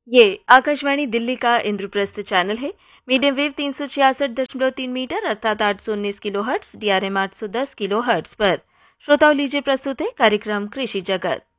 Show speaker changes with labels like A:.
A: ये आकाशवाणी दिल्ली का इंद्रप्रस्थ चैनल है। मीडियम वेव 366.3 मीटर अर्थात 819 किलोहर्ट्ज, DRM 810 किलोहर्ट्ज पर। श्रोताओं, लीजिए प्रस्तुत है कार्यक्रम कृषि जगत।